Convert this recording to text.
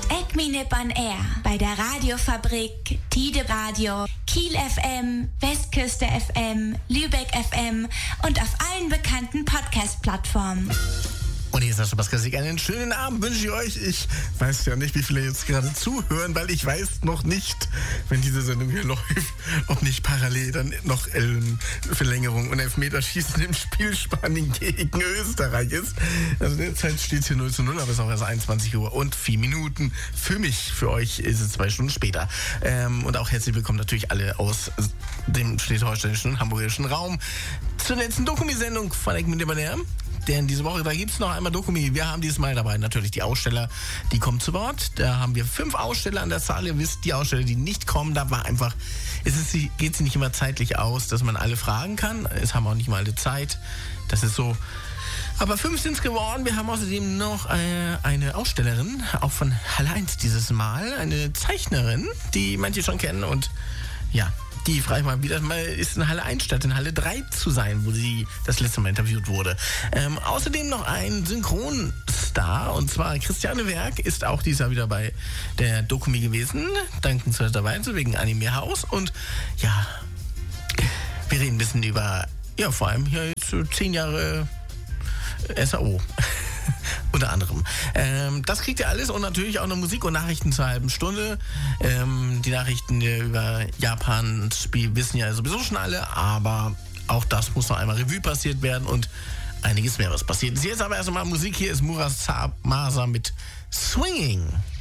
Egmi Nippon Air bei der Radiofabrik Tide Radio, Kiel FM, Westküste FM, Lübeck FM und auf allen bekannten Podcast-Plattformen. Und hier ist Sascha Baskasik. Einen schönen Abend wünsche ich euch. Ich weiß ja nicht, wie viele jetzt gerade zuhören, weil ich weiß noch nicht, wenn diese Sendung hier läuft, ob nicht parallel dann noch Verlängerung und Elfmeterschießen im Spiel Spanien gegen Österreich ist. Also derzeit steht es hier 0:0, aber es ist auch erst 21 Uhr und 4 Minuten. Für mich, für euch ist es 2 Stunden später. Und auch herzlich willkommen natürlich alle aus dem schleswig-holsteinischen und hamburgischen Raum zur letzten Dokumi-Sendung von Egmi Nippon Air. Denn diese Woche, da gibt es noch einmal Dokumi. Wir haben dieses Mal dabei natürlich die Aussteller, die kommen zu Wort. Da haben wir 5 Aussteller an der Zahl. Ihr wisst, die Aussteller, die nicht kommen, da war einfach, geht sie nicht immer zeitlich aus, dass man alle fragen kann. Es haben auch nicht mal alle Zeit. Das ist so. Aber 5 sind es geworden. Wir haben außerdem noch eine Ausstellerin, auch von Halle 1 dieses Mal. Eine Zeichnerin, die manche schon kennen. Und ja, die frage ich mal, wie das mal ist, in Halle 1 statt in Halle 3 zu sein, wo sie das letzte Mal interviewt wurde. Außerdem noch ein Synchronstar, und zwar Christiane Werk ist auch dieses Jahr wieder bei der Dokumi gewesen, dankenswerterweise wegen Anime House. Und ja, wir reden ein bisschen über, ja, vor allem hier jetzt 10 Jahre SAO. Unter anderem. Das kriegt ihr alles und natürlich auch noch Musik und Nachrichten zur halben Stunde. Die Nachrichten über Japans Spiel wissen ja sowieso schon alle, aber auch das muss noch einmal Revue passiert werden und einiges mehr, was passiert ist. Jetzt aber erstmal Musik. Hier ist Muras Masa mit Swinging.